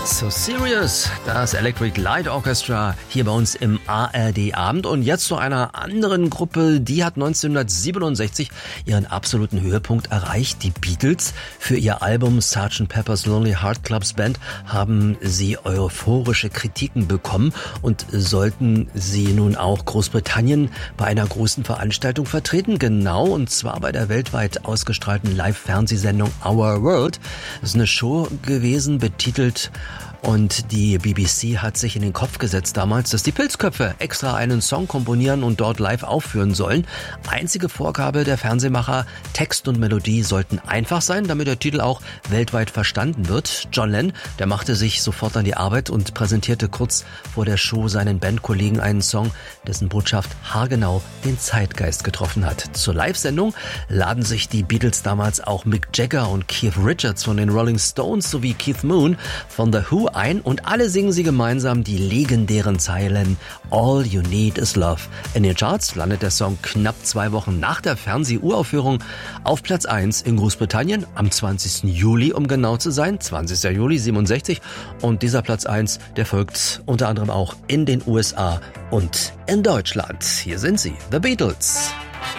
So Serious, das Electric Light Orchestra hier bei uns im ARD-Abend. Und jetzt zu einer anderen Gruppe, die hat 1967 ihren absoluten Höhepunkt erreicht. Die Beatles. Für ihr Album Sgt. Pepper's Lonely Hearts Club Band haben sie euphorische Kritiken bekommen und sollten sie nun auch Großbritannien bei einer großen Veranstaltung vertreten. Genau, und zwar bei der weltweit ausgestrahlten Live-Fernsehsendung Our World. Das ist eine Show gewesen, betitelt, und die BBC hat sich in den Kopf gesetzt damals, dass die Pilzköpfe extra einen Song komponieren und dort live aufführen sollen. Einzige Vorgabe der Fernsehmacher: Text und Melodie sollten einfach sein, damit der Titel auch weltweit verstanden wird. John Lennon, der machte sich sofort an die Arbeit und präsentierte kurz vor der Show seinen Bandkollegen einen Song, dessen Botschaft haargenau den Zeitgeist getroffen hat. Zur Live-Sendung laden sich die Beatles damals auch Mick Jagger und Keith Richards von den Rolling Stones sowie Keith Moon von The Who ein, und alle singen sie gemeinsam die legendären Zeilen All You Need Is Love. In den Charts landet der Song knapp 2 Wochen nach der Fernseh-Uraufführung auf Platz 1 in Großbritannien am 20. Juli, um genau zu sein, 20. Juli 67. Und dieser Platz 1, der folgt unter anderem auch in den USA und in Deutschland. Hier sind sie, The Beatles.